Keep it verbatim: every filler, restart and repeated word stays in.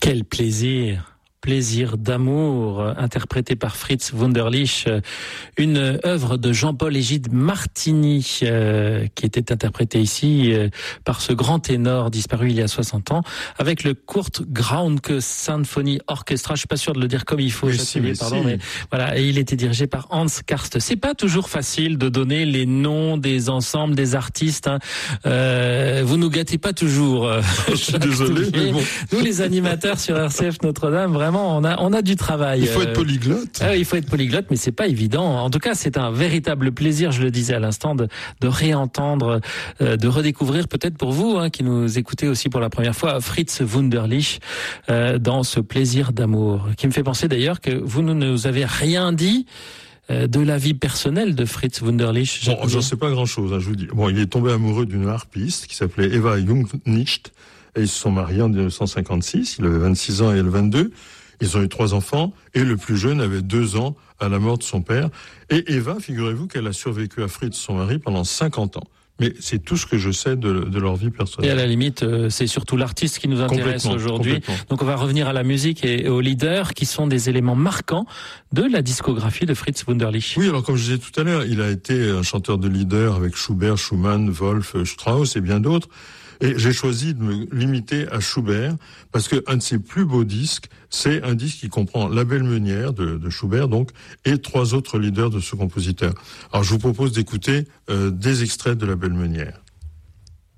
Quel plaisir! Plaisir d'amour, interprété par Fritz Wunderlich, une œuvre de Jean-Paul Égide Martini, euh, qui était interprétée ici euh, par ce grand ténor disparu il y a soixante ans, avec le Kurt Graunke Symphony Orchestra. Je suis pas sûr de le dire comme il faut, mais si, mais pardon, si. mais voilà. Et il était dirigé par Hans Karst. C'est pas toujours facile de donner les noms des ensembles, des artistes. Hein. Euh, vous nous gâtez pas toujours. Je suis désolé, mais bon. Nous, les animateurs sur R C F Notre-Dame, vraiment. On a, on a du travail. Il faut être polyglotte. Euh, il faut être polyglotte, mais c'est pas évident. En tout cas, c'est un véritable plaisir, je le disais à l'instant, de, de réentendre, euh, de redécouvrir peut-être pour vous, hein, qui nous écoutez aussi pour la première fois, Fritz Wunderlich, euh, dans ce plaisir d'amour. Qui me fait penser d'ailleurs que vous ne nous avez rien dit de la vie personnelle de Fritz Wunderlich. Bon, j'en sais pas grand-chose, hein, je vous dis. Bon, il est tombé amoureux d'une harpiste qui s'appelait Eva Jungnicht, et ils se sont mariés en dix-neuf cent cinquante-six. Il avait vingt-six ans et elle vingt-deux. Ils ont eu trois enfants, et le plus jeune avait deux ans à la mort de son père. Et Eva, figurez-vous qu'elle a survécu à Fritz, son mari, pendant cinquante ans. Mais c'est tout ce que je sais de, de leur vie personnelle. Et à la limite, c'est surtout l'artiste qui nous intéresse aujourd'hui. Donc on va revenir à la musique et aux leaders qui sont des éléments marquants de la discographie de Fritz Wunderlich. Oui, alors comme je disais tout à l'heure, il a été un chanteur de leader avec Schubert, Schumann, Wolf, Strauss et bien d'autres. Et j'ai choisi de me limiter à Schubert parce que un de ses plus beaux disques, c'est un disque qui comprend La Belle Meunière de, de Schubert, donc, et trois autres leaders de ce compositeur. Alors je vous propose d'écouter euh, des extraits de La Belle Meunière.